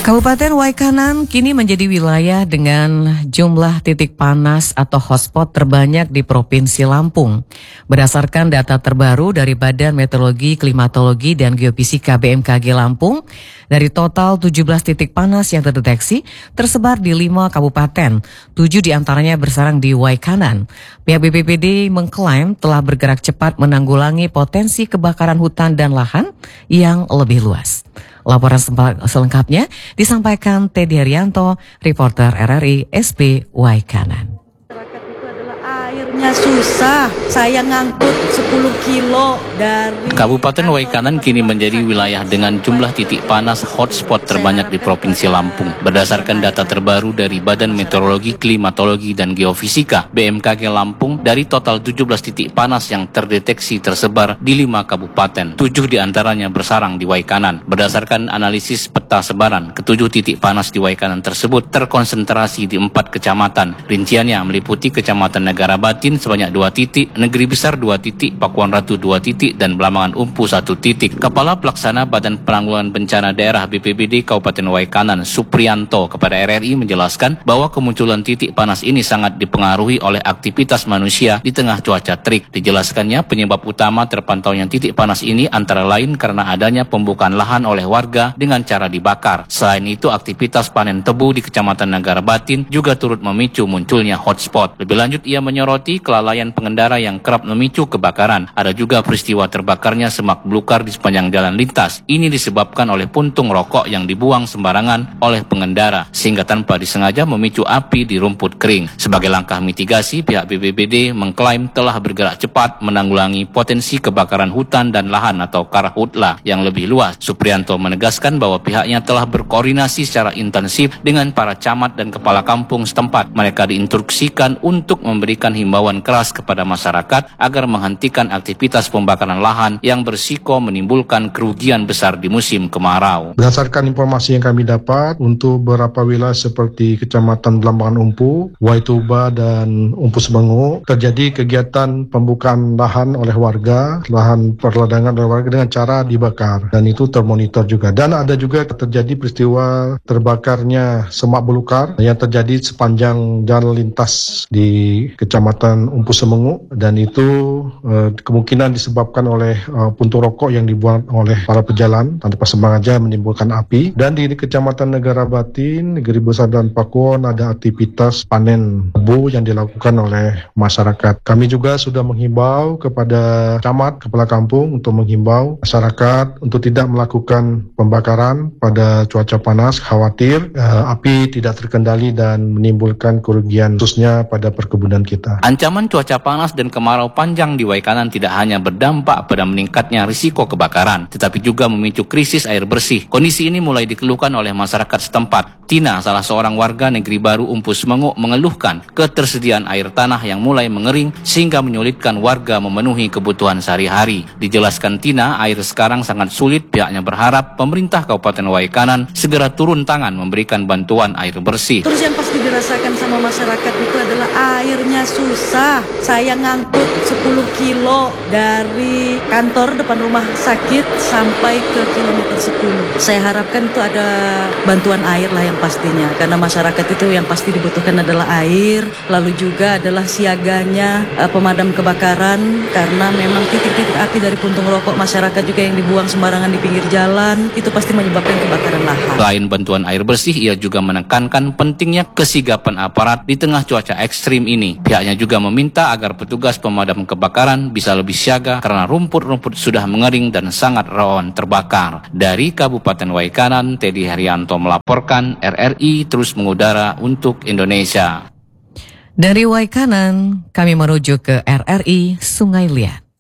Kabupaten Waikanan kini menjadi wilayah dengan jumlah titik panas atau hotspot terbanyak di Provinsi Lampung. Berdasarkan data terbaru dari Badan Meteorologi, Klimatologi, dan Geofisika BMKG Lampung, dari total 17 titik panas yang terdeteksi tersebar di 5 kabupaten, 7 diantaranya bersarang di Waikanan. Pihak BPBD mengklaim telah bergerak cepat menanggulangi potensi kebakaran hutan dan lahan yang lebih luas. Laporan selengkapnya disampaikan Teddy Haryanto, reporter RRI SP Waikanan. Masyarakat itu adalah airnya susah, saya ngangkut 10 kilo dari... Kabupaten Waikanan kini menjadi wilayah dengan jumlah titik panas hotspot terbanyak di Provinsi Lampung. Berdasarkan data terbaru dari Badan Meteorologi, Klimatologi, dan Geofisika BMKG Lampung, dari total 17 titik panas yang terdeteksi tersebar di 5 kabupaten, 7 diantaranya bersarang di Waikanan. Berdasarkan analisis peta sebaran, ketujuh titik panas di Waikanan tersebut terkonsentrasi di 4 kecamatan. Rinciannya meliputi Kecamatan Negara Batin sebanyak 2 titik, Negeri Besar 2 titik, Pakuan Ratu 2 titik, dan Belambangan Umpu 1 titik. Kepala Pelaksana Badan Penanggulangan Bencana Daerah BPBD Kabupaten Waikanan, Suprianto, kepada RRI menjelaskan bahwa kemunculan titik panas ini sangat dipengaruhi oleh aktivitas manusia di tengah cuaca terik. Dijelaskannya penyebab utama terpantaunya titik panas ini antara lain karena adanya pembukaan lahan oleh warga dengan cara dibakar. Selain itu, aktivitas panen tebu di Kecamatan Negara Batin juga turut memicu munculnya hotspot. Lebih lanjut, ia menyoroti kelalaian pengendara yang kerap memicu kebakaran. Ada juga peristiwa terbakarnya semak belukar di sepanjang jalan lintas. Ini disebabkan oleh puntung rokok yang dibuang sembarangan oleh pengendara, sehingga tanpa disengaja memicu api di rumput kering. Sebagai langkah mitigasi, pihak BPBD mengklaim telah bergerak cepat menanggulangi potensi kebakaran hutan dan lahan atau karhutla yang lebih luas. Suprianto menegaskan bahwa pihaknya telah berkoordinasi secara intensif dengan para camat dan kepala kampung setempat. Mereka diinstruksikan untuk memberikan himbauan keras kepada masyarakat agar menghentikan aktivitas pembakaran lahan yang bersiko menimbulkan kerugian besar di musim kemarau. Berdasarkan informasi yang kami dapat, untuk beberapa wilayah seperti Kecamatan Belambangan Umpu, Waituba, dan Umpu Sebengu, terjadi kegiatan pembukaan lahan oleh warga, lahan perladangan oleh warga dengan cara dibakar, dan itu termonitor juga. Dan ada juga terjadi peristiwa terbakarnya semak belukar yang terjadi sepanjang jalan lintas di Kecamatan Umpu Sebengu, dan itu kemungkinan disebabkan oleh puntung rokok yang dibuang oleh para pejalan tanpa sengaja menimbulkan api. Dan di Kecamatan Negara Batin, Negeri Besar, dan Pakuan ada aktivitas panen tebu yang dilakukan oleh masyarakat. Kami juga sudah menghimbau kepada camat, kepala kampung untuk menghimbau masyarakat untuk tidak melakukan pembakaran pada cuaca panas, khawatir api tidak terkendali dan menimbulkan kerugian khususnya pada perkebunan kita. Ancaman cuaca panas dan kemarau panjang di Waikanan tidak hanya berdampak pada meningkatnya risiko kebakaran, tetapi juga memicu krisis air bersih. Kondisi ini mulai dikeluhkan oleh masyarakat setempat. Tina, salah seorang warga Negeri Baru Umpu Sebengu, mengeluhkan ketersediaan air tanah yang mulai mengering sehingga menyulitkan warga memenuhi kebutuhan sehari-hari. Dijelaskan Tina, air sekarang sangat sulit. Pihaknya berharap pemerintah Kabupaten Waikanan segera turun tangan memberikan bantuan air bersih. Terus yang pasti dirasakan sama masyarakat itu adalah airnya susah. Saya ngangkut 10 kilo dari kantor depan rumah sakit sampai ke kilometer 10. Saya harapkan itu ada bantuan air lah yang pastinya, karena masyarakat itu yang pasti dibutuhkan adalah air, lalu juga adalah siaganya pemadam kebakaran, karena memang titik-titik api dari puntung rokok masyarakat juga yang dibuang sembarangan di pinggir jalan, itu pasti menyebabkan kebakaran lahan. Selain bantuan air bersih, ia juga menekankan pentingnya kesigapan aparat di tengah cuaca ekstrim ini. Pihaknya juga meminta agar petugas pemadam kebakaran bisa lebih siaga karena rumput-rumput sudah mengering dan sangat rawan terbakar. Dari Kabupaten Waikanan, Teddy Haryanto melaporkan, RRI terus mengudara untuk Indonesia. Dari Waikanan, kami merujuk ke RRI Sungai Liat.